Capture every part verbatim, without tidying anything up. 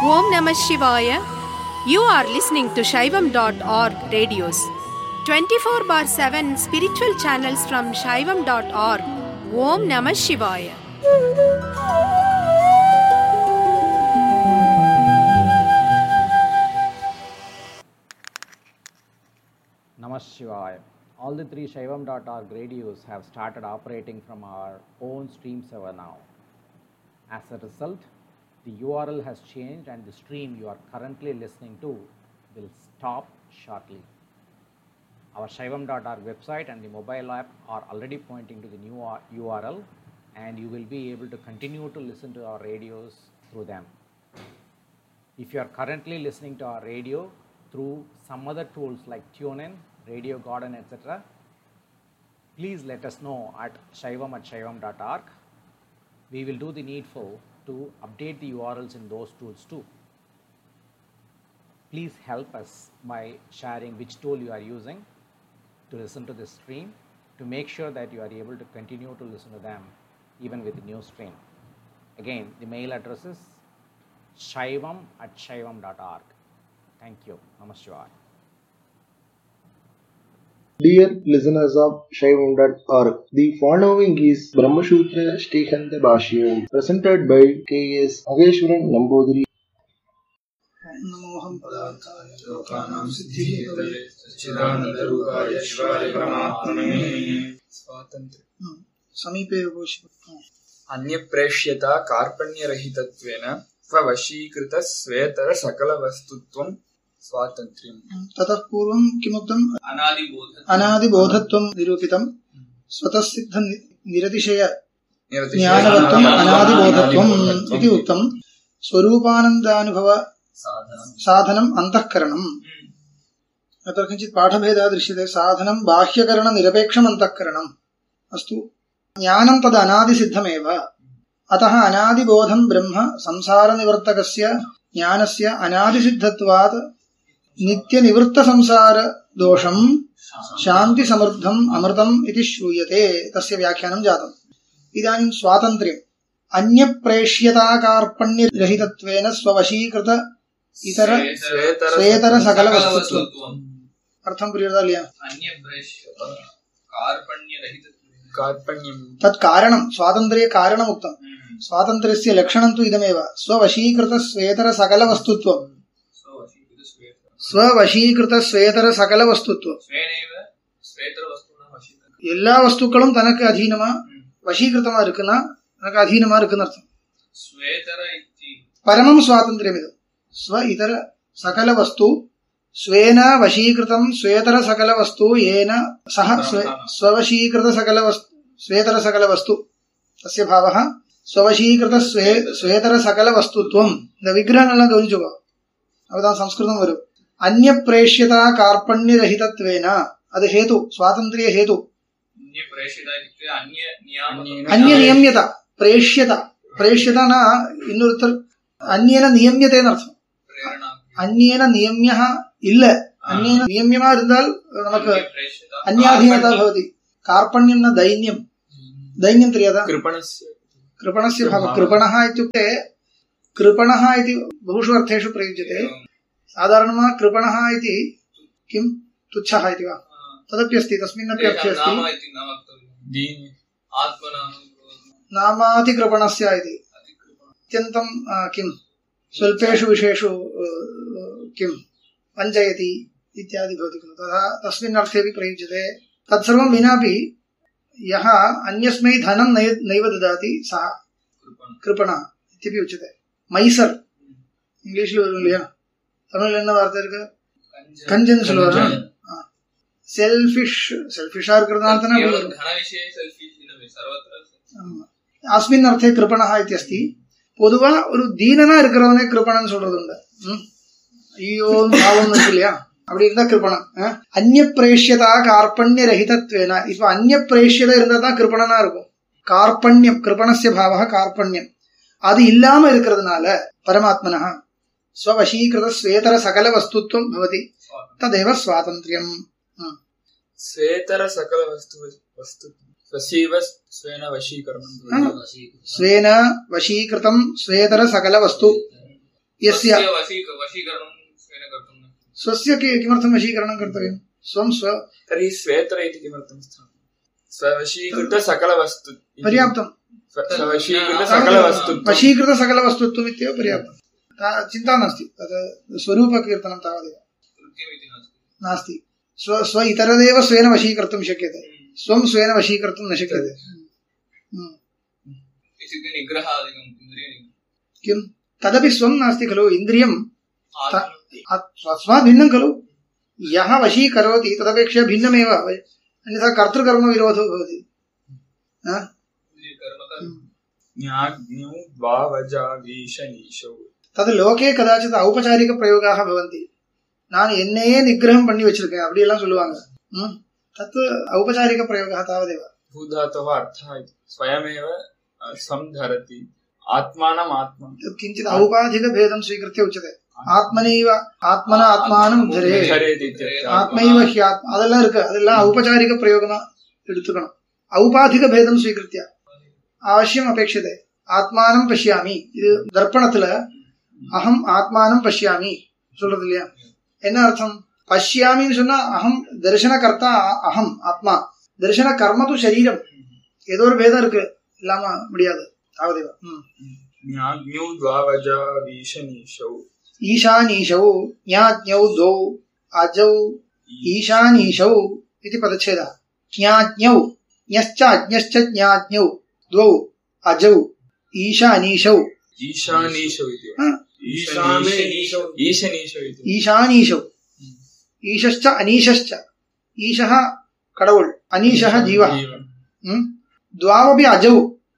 Om Namah Shivaya. You are listening to Shaivam dot org radios. twenty-four bar seven spiritual channels from Shaivam dot org. Om Namah Shivaya. Namah Shivaya. All the three Shaivam dot org radios have started operating from our own stream server now. As a result, the U R L has changed and the stream you are currently listening to will stop shortly. Our Shaivam dot org website and the mobile app are already pointing to the new U R L, and you will be able to continue to listen to our radios through them. If you are currently listening to our radio through some other tools like TuneIn, Radio Garden, et cetera, please let us know at shaivam at shaivam dot org. We will do the needful to update the U R Ls in those tools too. Please help us by sharing which tool you are using to listen to this stream, to make sure that you are able to continue to listen to them even with the new stream. Again, the mail address is shaivam at shaivam dot org. Thank you. Namaskar. Dear listeners of Shaivam dot org, the following is Brahmasutra Shrihanta Bhashyam, presented by K S Ageshwaran Nambudiri. Namoham Padarthaya Lokanam Siddhi Hitaye Satchidananda Rupaya Shivaya Paramatmane Swatantra Samipe Voshva Anya Preshyata Karpanya Rahitattvena Svavashīkrita Svetara Sakala Vastutvam Swatantriyam. Tatah Purvam Kimuktam Anadi Bodhatvam Nirupitam Swatasiddha Niratishaya Jnanavattam Anadi Bodhatvam Iti Uttam Swarupanandanubhava Sadhanam Antahkaranam. Atar kinchit Pathabheda Drishyate Sadhanam Bahyakaranam Nirapeksham Antahkaranam Astu Jnanam Tad Anadi Siddhameva Ataha Anadi Bodham Brahma Samsara Nivartakasya Jnanasya Anadi Siddhatvat Nitya Nivrtta Samsara Dosham Shanti Samardham Amritam Iti Shruyate Tasya Vyakhyanam Jatam. Idanim Swatantriyam Anya Preshyata Karpanya Rahitattvena Svavashīkrita Itara Svetara Sakala Vastutvam. Artham Priyadaliya Anya Preshyata Karpanya Rahitattvena Karpanyam Tat Karanam Swatantriya Karanam Uktam. Swatantriyasya Lakshanam tu idameva Svavashīkrita Svetara Sakala Vastutvam. Svavashīkrita Svetara Sakala Vastutvam. எல்லா வஸ்துக்களும் தனக்கு அதீனமா வசீகிருத்தமா இருக்குன்னா தனக்கு அதீனமா இருக்குன்னு அர்த்தம். பரமம் சுவாதந்திரம் இது. ஸ்வ இதர சகல வஸ்து ஸ்வேன வசீகிருதம் ஸ்வேதர சகல வஸ்து ஏன சஹ ஸ்வவசீகிருத சகல வஸ்து ஸ்வேதர சகல வஸ்து தஸ்ய பாவஹ ஸ்வவசீகிருத ஸ்வேதர சகல வஸ்துத்வம். இந்த விக்கிரகங்கள்லாம் கவனிச்சுக்கோ, அதுதான் சம்ஸ்கிருதம் வரும். அந்நிய பிரேஷ்யதா கார்பண்ய ரஹிதத்வேன அது ஹேது, சுவாதந்திரிய ஹேது. அந்நிய நியமியதா பிரேஷ்யதா பிரேஷ்யதானா இன்னொருத்தர் அந்நியன நியமியதேன்னு அர்த்தம். அந்நியன நியமியா இல்ல, அந்நியன நியமியமா இருந்தால் நமக்கு அந்நியாதீனதா பவதி. கார்பண்யம்னா தைன்யம். தைன்யம் தெரியாதா? कृपणस्य भाव कृपणः इत्युक्ते कृपणः इति बहुषु अर्थेषु प्रयुज्यते. साधारणतः कृपणः इति किं तुच्छः इति वा तदपि अस्ति, तस्मिन्नपि अर्थे अस्ति नामाति कृपणस्य इति. अत्यन्तं किं स्वल्पेषु विषयेषु किं वञ्चयति इत्यादि भवति खलु, तथा तस्मिन् अर्थेपि प्रयुज्यते. तत्सर्वं विनापि यः अन्यस्मै धनं नैव ददाति सः कृपणः इत्यपि उच्यते. मैसर् इंग्लिश् இல்லையா, தமிழ்ல என்ன வார்த்தை இருக்கு? கஞ்சன் சொல்லுவாங்க. செல்ஃபிஷ் செல்ஃபிஷா இருக்கிறதுனால தானே அஸ்மின் அர்த்தே கிருபணஹ இत्यस्ति. பொதுவா ஒரு தீனனா இருக்கிறவனே கிருபணன்னு சொல்றது உண்டு. ஐயோ பாவம் இருக்கு இல்லையா, அப்படி இருந்தா கிருபணன். அந்நிய பிரேஷ்யதா கார்பண்ய ரஹிதத்வேன. இப்ப அந்நிய பிரேஷ்யதா இருந்தா தான் கிருபணனா இருக்கும். கார்பண்யம் கிருபணஸ்ய பாவஹ கார்பண்யம். அது இல்லாம இருக்கிறதுனால பரமாத்மனஹ ஸ்வவசீகிருத ஸ்வேதர சகல வஸ்துத்வம் பவதி. ததேவ ஸ்வாதந்திரியம். ஸ்வேதர சகல வஸ்து வஸ்து ஸ்வசீவ ஸ்வேன வசீகரணம் ஸ்வேன வசீகிருதம் ஸ்வேதர சகல வஸ்து यस्य स्वस्य किमर्थं वशीकरणं कर्तव्यं स्वं स्व तर्हि स्वेतर इति किमर्थं स्ववशीकृत सकलवस्तु पर्याप्तं स्ववशीकृत सकलवस्तुत्वं वशीकृत सकलवस्तुत्वम् इत्येव पर्याप्तं चिन्ता नास्ति तत् स्वरूपकीर्तनं तावदेव नास्ति स्व स्व इतरदेव स्वेन वशीकर्तुं शक्यते स्वं स्वेन वशीकर्तुं न शक्यते किं तदपि स्वं नास्ति खलु इन्द्रियं स्वस्मात् भिन्नं खलु यः वशीकरोति तदपेक्षया भिन्नमेव अन्यथा कर्तृकर्मविरोधो भवति तद् लोके कदाचित् औपचारिकप्रयोगाः भवन्ति நான் என்னையே நிகிரகம் பண்ணி வச்சிருக்கேன் அப்படி எல்லாம் சொல்லுவாங்க தத் ஔபசாரிக பிரயோகः तावदेव भूधातोः अर्थः स्वयमेव संधरति आत्मानम् आत्मा किञ्चित् औपाधिक भेदं स्वीकृत्य उच्यते ஆத்மனைவ ஆத்மன ஆத்மானம் உத்தரேதி ஆத்மைவ ஹி ஆத்மா அதெல்லாம் இருக்கு அதெல்லாம் ஔபசாரிக பிரயோகமா எடுத்துக்கணும் ஔபாதிக பேதம் ஸ்வீகிருத்தியா அவசியம் அபேட்சிதே ஆத்மானம் பஷ்யாமி இது தர்ப்பணத்துல அகம் ஆத்மானம் பஷ்யாமி சொல்றது இல்லையா என்ன அர்த்தம் பஷ்யாமின்னு சொன்னா அகம் தரிசன கர்த்தா அகம் ஆத்மா தரிசன கர்ம து சரீரம் ஏதோ ஒரு பேதம் இருக்கு இல்லாம முடியாது தாவதேவ ईशानीशौ ज्ञाज्ञौ द्वौ अजौ ईशानीशौ इति पदच्छेदः ज्ञाज्ञौ ज्ञश्च अज्ञश्च ज्ञाज्ञौ द्वौ अजौ ईशानीशौ ईशानीशौ इति ईशानीशौ ईशश्च अनीशश्च ईशः कडवुल् अनीशः जीवः द्वावपि अजौ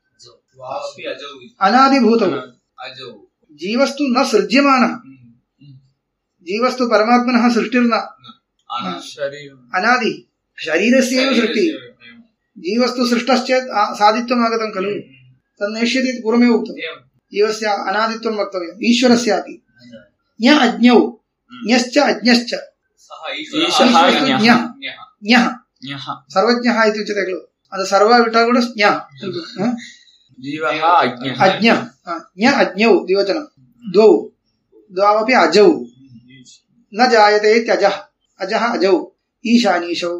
अनादिभूतौ जीवस्तु न सृज्यमानः जीवस्तु परमात्मनः सृष्टिर्न अनादि शरीरस्यैव सृष्टिः जीवस्तु सृष्टश्चेत् सादित्वम् आगतं खलु तन्नेष्यति इति पूर्वमेव उक्तं जीवस्य अनादित्वं वक्तव्यम् ईश्वरस्यापि ज्ञ अज्ञौ ज्ञश्च अज्ञश्च ज्ञः सर्वज्ञः इति उच्यते खलु अद सर्व विटा कूड ज्ञः जीवः अज्ञः अज्ञः ज्ञ अज्ञौ द्विवचनं द्वौ द्वावपि अजौ न जायते इत्यजः अजः अजौ ईशानीशौ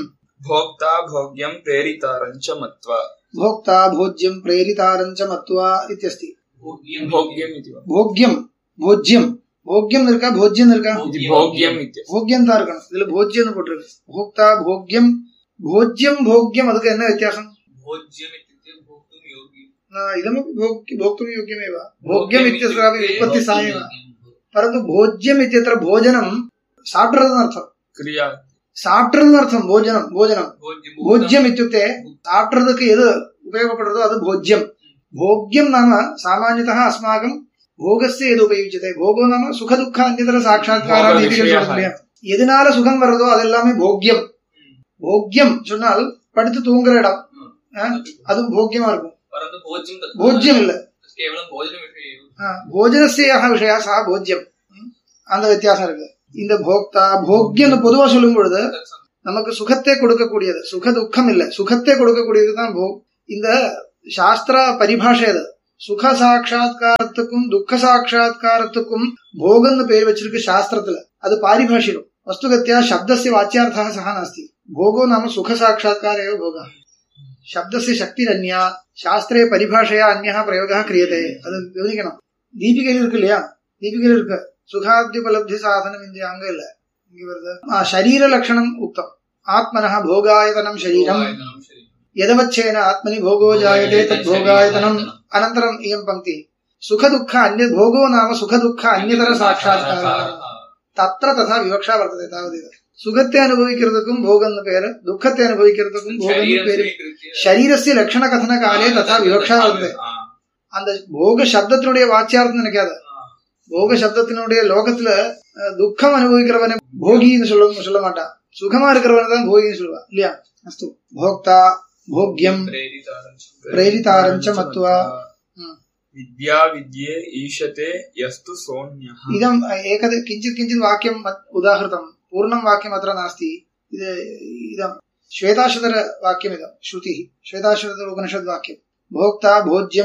भोक्ता भोग्यं प्रेरितारञ्च मत्वा भोक्ता भोज्यं प्रेरितारञ्च मत्वा इत्यस्ति भोग्यम् इति भोग्यं भोज्यं भोग्यं निरका भोज्यं निरका भोग्यम् इति भोग्यं तारकण इदु भोज्यं nu போட்டுருக்கு भोक्ता भोग्यं भोज्यं भोग्यं ಅದಕ್ಕೆ என்ன ವ್ಯತ್ಯಾಸಂ भोज्यಂ इत्युक्ते भोक्तुं योग्यं इदं भोक्तुं योग्यमेव भोग्यम् इत्यस्यापि विपत्ति सायेव परन्तु भोज्यम् इत्यत्र भोजनं साप्टरदर्थं क्रिया साप्टरदर्थं भोजनं भोजनं भोज्यम् इत्युक्ते साप्टरदಕ್ಕೆ यद् उपयोगपडतो ಅದು भोज्यं भोग्यं नाम सामान्यतः अस्माकं भोगस्य यद् उपयुज्यते भोगो नाम सुख दुःख अन्यतर साक्षात्काराः इति சொல்றோம் எதனால சுகம் வருதோ அதெல்லாம் भोग्यं भोग्यं சொன்னால் படுத்து தூங்குற இடம் அது भोग्यமா இருக்கும் परंतु भोज्यं भोज्यम இல்ல केवलम भोजन विषय हां भोजनस्य यह विषय सा भोज्यम அந்த வித்தியாசம் இருக்கு இந்த भोक्ता भोग्यம்னு பொதுவா சொல்லும் பொழுது நமக்கு சுகத்தை கொடுக்க கூடியது சுக துக்கம் இல்ல சுகத்தை கொடுக்க கூடியது தான் भोग இந்த சாஸ்திர பரிபாஷை அது சுக சாட்சாத்காரத்துக்கும் துக்க சாட்சாத்காரத்துக்கும் भोगன்னு பேர் வச்சிருக்கு சாஸ்திரத்துல அது பாரிபாஷிகம் वस्तुगत्या शब्दस्य वाच्यार्थः सः नास्ति भोगो नाम सुख साक्षात्कार एव भोगः शब्दस्य शक्तिरन्या शास्त्रे परिभाषया अन्यः प्रयोगः क्रियते அது கவனிக்கணும் தீபிகையில் இருக்கு இல்லையா தீபிகையில் இருக்கு சுகாத்யுபலப்தி சாதனம் இந்த அங்க இல்ல இங்க வருது शरीर लक्षणं उक्तम् आत्मनः भोगायतनं शरीरं यदवच्छेन आत्मनि भोगो जायते तद् भोगायतनं अनन्तरम् इयं पंक्ति सुख दुःख अन्य भोगो नाम सुख दुःख अन्यतर साक्षात्कारः तत्र तथा विवक्षा वर्तते तावदेव सुखते अनुभविக்கிறதுக்கும் भोगன்னு பேரு दुःखते अनुभविக்கிறதுக்கும் भोगன்னு பேரு शरीरस्य लक्षण कथन काले तथा विवक्षा वर्तते அந்த भोग शब्दத்தினுடைய வாச்சியார்த்தம் நினைக்காத भोग शब्दத்தினுடைய லோகத்துல துக்கம் அனுபவிக்கிறவனே भोगिன்னு சொல்ல சொல்ல மாட்டான் சுகமா இருக்கிறவன தான் भोगिன்னு சொல்வா இல்லையா அஸ்து भोक्ता भोग्यं प्रेरितारञ्च मत्वा विद्या विद्ये ईशते यस्तु सोन्यः इदं एकद किंचित् किंचित् वाक्यं उदाहृतं पूर्णं वाक्यम् अत्र नास्ति इद इदं श्वेताश्वतर वाक्यमिदं श्रुतिः श्वेताश्वतर उपनिषद् वाक्यं भोक्ता भोज्यं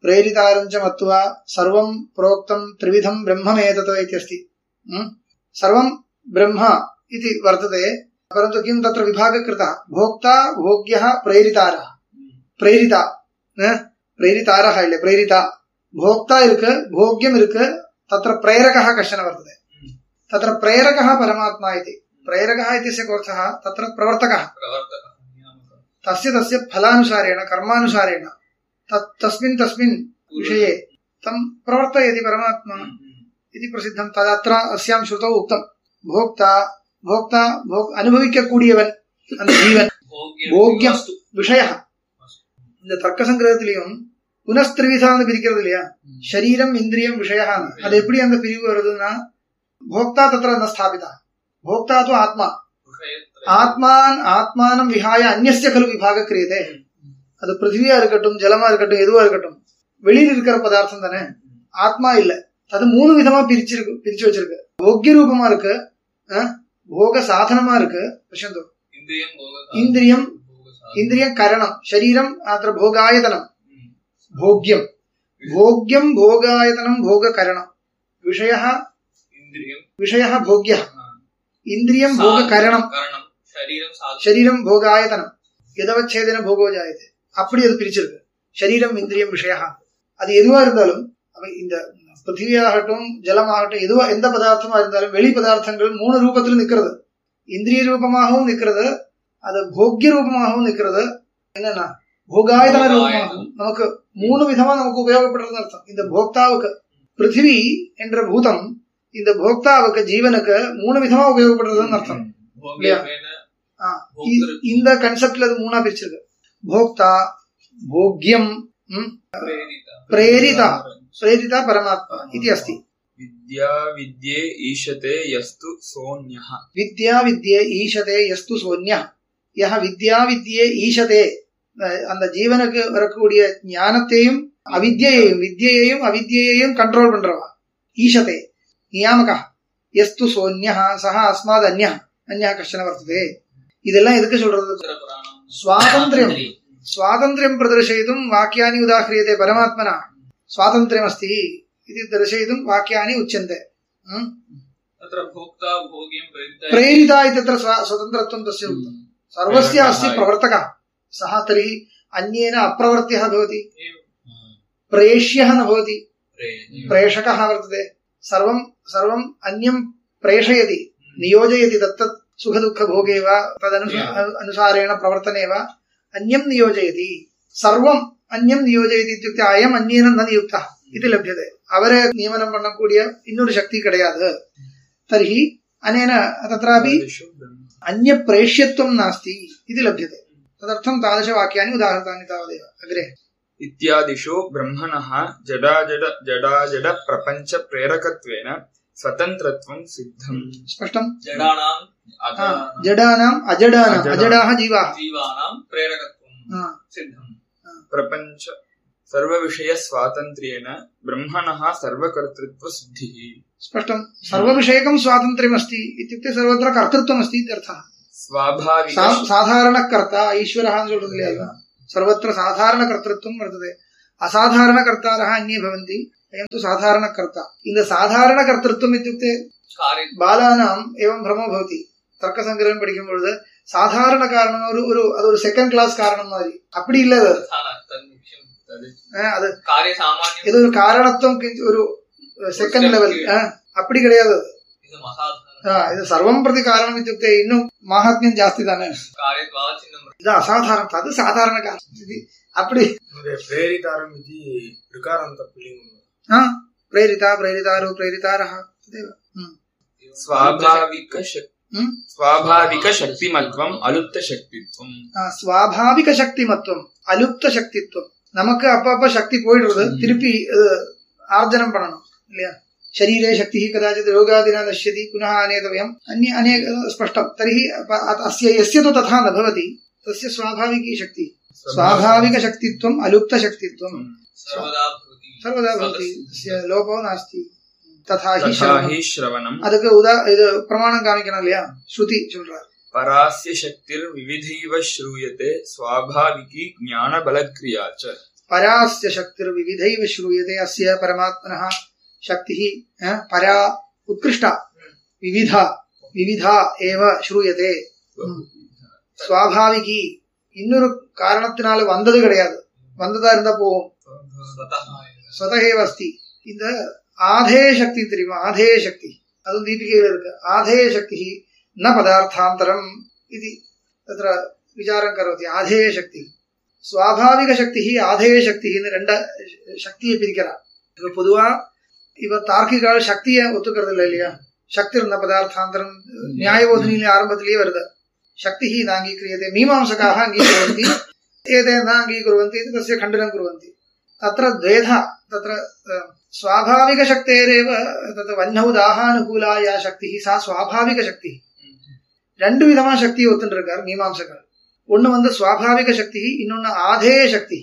प्रेरितारञ्च मत्वा सर्वं प्रोक्तं त्रिविधं ब्रह्ममेतत् इति अस्ति। सर्वं ब्रह्म इति वर्तते, परन्तु किं तत्र विभागः कृतः? भोक्ता भोग्यः प्रेरितारः। प्रेरिता प्रेरितारः इल्ल प्रेरिता भोक्ता इरुक्कु भोग्यम् इरुक्कु तत्र प्रेरकः कश्चन वर्तते। तत्र प्रेरकः परमात्मा इति। प्रेरकः इत्यस्य कोऽर्थः? तत्र प्रवर्तकः, तस्य तस्य फलानुसारेण कर्मानुसारेण तस्मिन् तस्मिन् विषये तं प्रवर्तयति परमात्मा इति प्रसिद्धं। तदत्र अस्यां श्रुतौ उक्तं। भोक्ता भोक्ता भोग அனுபவிக்கக்கூடியவன் அந்த ஜீவன், போக்யம் விஷய. இந்த தர்க்க சங்கிரகத்திலையும் புனஸ்திரிவிசான்னு பிரிக்கிறது இல்லையா? சரீரம் இந்திரியம் விஷயான்னு. அது எப்படி அந்த பிரிவு வருதுன்னா, भोक्ता तत्र न स्थापिता, भोक्ता तु आत्मा। आत्मान आत्मानं विहाय अन्यस्य खलु विभागः क्रियते। அது பிருத்திவியா இருக்கட்டும், ஜலமா இருக்கட்டும், எதுவா இருக்கட்டும், வெளியில இருக்கிற பதார்த்தம் தானே, ஆத்மா இல்ல. அது மூணு விதமா பிரிச்சிருக்கு, பிரிச்சு வச்சிருக்கு. போக்ய ரூபமா இருக்கு, போக சாதனமா இருக்கு. பஷ்யந்து, இந்திரியம் இந்திரியம் கரணம், சரீரம் அത്ര भोगायतனம், भोग्यम भोग्यम भोगायतனம் भोग करणम, विषयः विषयः भोग्यः, इन्द्रियं भोग करणम, शरीरं भोगायतனம், यदवच्छेदेन भोगो जायते. அப்படி அது பிரிச்சிருக்கு. சரீரம் இந்திரியம் விஷயா. அது எதுவா இருந்தாலும், இந்த பிருத்திவியாகட்டும் ஜலமாகட்டும் எதுவா எந்த பதார்த்தமா இருந்தாலும் வெளி பதார்த்தங்கள் மூணு ரூபத்தில் நிக்கிறது. இந்திரிய ரூபமாகவும் நிக்கிறது, அது போக்ய ரூபமாகவும் நிக்கிறது. என்னன்னா போகாயதன ரூபமாகவும் நமக்கு மூணு விதமா நமக்கு உபயோகப்படுறதுன்னு அர்த்தம். இந்த போக்தாவுக்கு பிருத்திவி என்ற பூதம் இந்த போக்தாவுக்கு ஜீவனுக்கு மூணு விதமா உபயோகப்படுறதுன்னு அர்த்தம். இந்த கன்செப்ட்ல அது மூணா பிரிச்சிருக்கு. भोक्ता भोग्यम प्रेरिता प्रेरिता परमात्मा इति अस्ति। विद्या विद्ये ईशते यस्तु सोऽन्यः, विद्या विद्ये ईशते यस्तु सोऽन्यः. यह विद्या विद्ये ईशते அந்த ஜீவனுக்கு வரக்கூடிய ஞானத்தையும் அவித்யையையும் வித்யையையும் அவித்யையையும் கண்ட்ரோல் பண்றவா. ஈஷதே நியாமகः यस्तु सोऽन्यः सः अस्माद् अन्यः अन्यः कश्चन वर्तते. இதெல்லாம் எதுக்கு சொல்றது? स्वातन्त्र्यं स्वातन्त्र्यं प्रदर्शयितुं वाक्यानि उदाह्रियते. परमात्मना स्वातन्त्र्यमस्ति इति दर्शयितुं वाक्यानि उच्यन्ते. तत्र भोक्ता भोग्यं प्रेरिता इत्यत्र स्वतन्त्रत्वं तस्य उक्तं. सर्वस्य अस्ति प्रवर्तकः सः, तर्हि अन्येन अप्रवर्त्यः भवति, प्रेष्यः न भवति, प्रेषकः वर्तते. सर्वं सर्वं अन्यं प्रेषयति, नियोजयति. तत्तत् सुख दुःख भोगे वा तदनुसारेण प्रवर्तने वा अन्यं नियोजयति. सर्वं अन्यं नियोजयति इत्युक्ते अयम् अन्येन न नियुक्तः इति लभ्यते. அவரே நியமனம் பண்ணக்கூடிய இன்னொரு சக்தி கிடையாது. तर्हि अनेन तत्रापि अन्य प्रेष्यत्वं नास्ति इति लभ्यते. तदर्थं तादृशवाक्यानि उदाहृतानि तावदेव अग्रे. इत्यादिषु ब्रह्मणः जडाजड जडाजड प्रपञ्च प्रेरकत्वेन स्वतन्त्रत्वं सिद्धम्. स्पष्टं? जडानां जडानां अजडानां अजडाः जीवाः जीवानां प्रेरकत्वं सिद्धम्. प्रपञ्च सर्वविषय स्वातन्त्र्येण ब्रह्मणः सर्वकर्तृत्व सिद्धिः. स्पष्टं? सर्वविषयकं स्वातन्त्र्यमस्ति इत्युक्ते सर्वत्र कर्तृत्वमस्ति इत्यर्थः. स्वाभाविक साधारणकर्ता ईश्वरः சொல்றதில்லையா? सर्वत्र साधारणकर्तृत्वं वर्तते. असाधारणकर्तारः अन्ये भवन्ति, अयं तु साधारणकर्ता. இந்த சாதாரணகர்த்தृत्वம் इत्युक्ते பாலானாம் एवं भ्रमो भवति. தர்க்கசங்கிரகம் படிக்கும் பொழுது சாதாரண காரணம் ஒரு ஒரு அது ஒரு செகண்ட் கிளாஸ் காரணம் மாதிரி. அப்படி இல்ல, அது இது ஒரு காரணத்துவம் ஒரு செகண்ட் லெவல், அப்படி கிடையாது. இது சர்வம் பிரதி காரணம் இत्युक्ते இன்னும் மகாத்மியம் ஜாஸ்தி தானே. இது அசாதாரணம், அது சாதாரண காரணம். அப்படி प्रेरितारम् इति ऋकारान्त पुल्लिङ्गं. हा प्रेरिता प्रेरितारो प्रेरितारः तदेव. स्वाभाविक स्वाभाविक शक्तिमत्वम् अलुप्त शक्तित्वम्. स्वाभाविक शक्तिमत्वम् अलुप्त शक्तित्वம். நமக்கு அப்பப்ப சக்தி போயிடுறது, திருப்பி ஆர்ஜனம் பண்ணணும் இல்லையா? शरीरे शक्तिः कदाचित् रोगादिना नश्यति, पुनः आनेतव्यम्. अन्य अनेक स्पष्टं. तर्हि अस्य यस्य तु तथा न भवति, तस्य स्वाभाविकी शक्ति, स्वाभाविक शक्तित्वम् अलुप्त शक्तित्वम् सर्वदा भवति, तस्य लोपो नास्ति. तथा हि श्रवणम्. அதுக்கு உதா இது பிரமாணம் காமிக்கணும் இல்லையா? ஸ்ருதி சொல்றார். परास्य शक्तिर् विविधैव श्रूयते स्वाभाविकी ज्ञान बलक्रिया च. परास्य शक्तिर्विविधैव श्रूयते अस्य परमात्मनः शक्तिः परा उत्कृष्टा विविधा विविधा एव श्रूयते स्वाभाविकी இன்னொரு காரணத்தினால வந்தது கிடையாது வந்ததா இருந்தா போகும் ஸ்வதஹேவ அஸ்தி இந்த ஆதேய சக்தி தெரியுமா ஆதேய சக்தி அதுவும் தீபிகையில இருக்கு ஆதேய சக்தி ந பதார்த்தாந்தரம் இது தத்ர விசாரம் கரோதி ஆதேய சக்தி ஸ்வாபாவிக சக்தி ஆதேய சக்தின்னு ரெண்ட சக்தியை பிரிக்கிறார் பொதுவா இவர் தார்க்கிகால் சக்தியை ஒத்துக்கிறது இல்லை இல்லையா சக்தி இருந்த பதார்த்தாந்தரம் நியாயபோதனையிலே ஆரம்பத்திலேயே வருது शक्ति ही नांगीक्रियते मीमांसकाः अंगीकुर्वन्ति एते न अंगीकुर्वन्ति तस्य खण्डनं कुर्वन्ति तत्र द्वेधा तत्र स्वाभाविकशक्तेरेव तत् वह्नौ दाहानुकूला या शक्तिः सा स्वाभाविकशक्तिः ரெண்டு விதமான சக்தியை ஒத்துண்டிருக்கார் மீமாம்சகர் ஒன்னு வந்து स्वाभाविक शक्तिः இன்னொன்னு ஆதேய शक्ति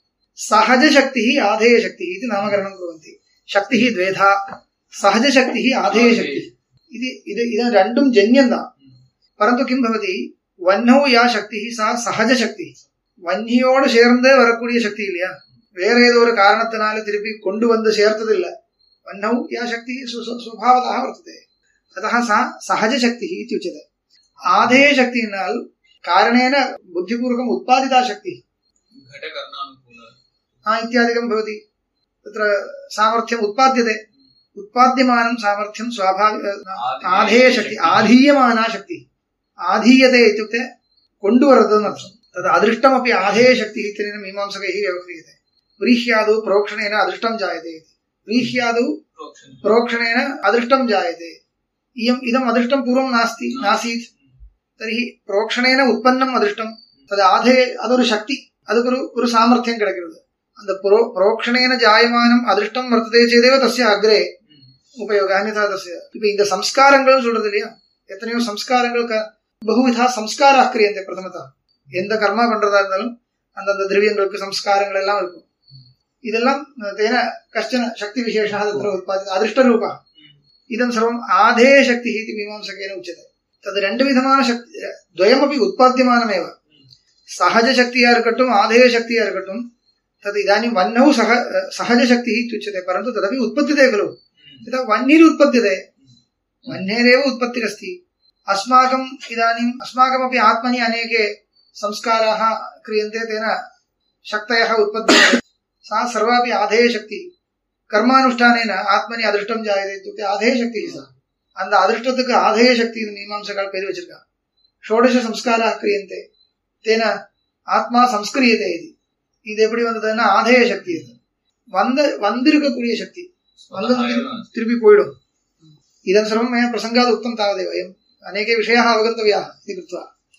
सहज शक्तिः आधेय शक्तिः इति नामकरणं कुर्वन्ति शक्तिः द्वेधा सहज शक्तिः आधेय शक्तिः इति इद इदं रण्डुं जन्यन्ना परंतु किम भवति वह्नौ या शक्ति सा सहज शक्ति वह्नियोடு சேர்ந்தே வரக்கூடிய சக்தி இல்லையா வேற ஏதோ ஒரு காரணத்தினால திருப்பி கொண்டு வந்து சேர்த்தது இல்ல वह्नौ या शक्ति स्वभावतः वर्तते अतः सा सहज शक्ति इति उच्यते आधेय शक्तिनाल कारणेन बुद्धिपूर्वकम् उत्पादिता शक्ति घटकर्णानुकूला हा इत्यादिकं भवति तत्र सामर्थ्यम् उत्पाद्यते उत्पाद्यमानं सामर्थ्यं स्वाभाविक आधेय शक्ति आधीयमाना शक्ति आधीयते इत्युक्ते कोण्डुवरदन् अर्थं तद् अदृष्टमपि आधेय शक्तिः इत्यनेन मीमांसकैः व्यवह्रियते व्रीह्यादौ प्रोक्षणेन अदृष्टं जायते इति व्रीह्यादौ प्रोक्षणेन अदृष्टं जायते इयम् इदम् अदृष्टं पूर्वं नास्ति नासीत् तर्हि प्रोक्षणेन उत्पन्नम् अदृष्टं तद् आधेय अदొரு शक्ति अदొரு ஒரு சாமர்த்தியம் கிடைக்கிறது அந்த प्रोक्षणेन जायमानम् अदृष्टं वर्तते चेदेव तस्य अग्रे उपयोगः अन्यथा तस्य இப்ப இந்த சம்ஸ்காரங்கள் சொல்றது இல்லையா எத்தனையோ சம்ஸ்காரங்கள் பகுவிதா சம்ஸ்காராः क्रियन्ते प्रथमतः எந்த கர்மா பண்றதா இருந்தாலும் அந்த திரவியங்களுக்கு சம்ஸ்காரங்கள் எல்லாம் இருக்கும் இதெல்லாம் தேன கஷ்டன சக்தி விசேஷः तत्र उत्पादित अदृष्टरूपः इदं सर्वम् आधेय शक्तिः इति मीमांसकेन उच्यते तद् ரெண்டு விதமான சக்தி द्वयमपि उत्पाद्यमानमेव सहज शक्तिया இருக்கட்டும் आधेय शक्तिया இருக்கட்டும் तद् इदानीं वह्नौ सह सहज शक्तिः इत्युच्यते परन्तु तदपि उत्पद्यते खलु यथा वह्निः उत्पद्यते वह्नेरेव उत्पत्तिरस्ति अस्माकम् इदानीम् अस्माकमपि आत्मनि अनेके संस्काराः क्रियन्ते तेन शक्तयः उत्पद्यन्ते सा सर्वापि आधेय शक्ति कर्मानुष्ठानेन आत्मनि अदृष्टं जायते इत्युक्ते आधेय शक्तिः सा அந்த அதிர்ஷ்டத்துக்கு ஆதேய சக்தி மீமாம்சகால் பேர் வச்சிருக்கா ஷோடச சம்ஸ்காராः क्रियन्ते तेन आत्मा संस्क्रियते இது இது எப்படி வந்ததுன்னா ஆதேய சக்தி இது வந்த வந்திருக்கக்கூடிய சக்தி வந்து திருப்பி போய்டும் இதன் सर्वं मया प्रसंगात् उक्तं तावदेव वयम् अनेके विषयाः अवगन्तव्याः इति कृत्वा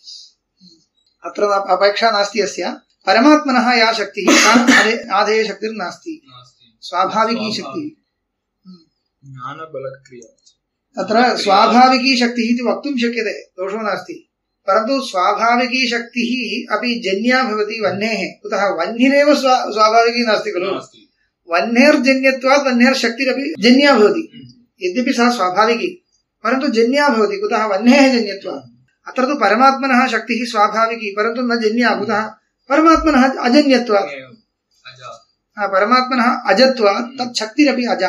अत्र अपेक्षा नास्ति अस्य परमात्मनः या शक्तिः सा आधेय शक्तिर्नास्ति स्वाभाविकी शक्तिः ज्ञानबलक्रिया तत्र स्वाभाविकी शक्तिः इति वक्तुं शक्यते दोषो नास्ति परन्तु स्वाभाविकी शक्तिः अपि जन्या भवति वह्नेः कुतः वह्निरेव स्वाभाविकी नास्ति खलु वह्नेर्जन्यत्वात् वह्नेर्शक्तिरपि जन्या भवति यद्यपि सा स्वाभाविकी परन्तु जन्या भवति कुतः वह्नेः जन्यत्वात् अत्र तु परमात्मनः शक्तिः स्वाभाविकी परन्तु न जन्या कुतः परमात्मनः अजन्यत्वात् परमात्मनः अजत्वात् तत् शक्तिरपि अजा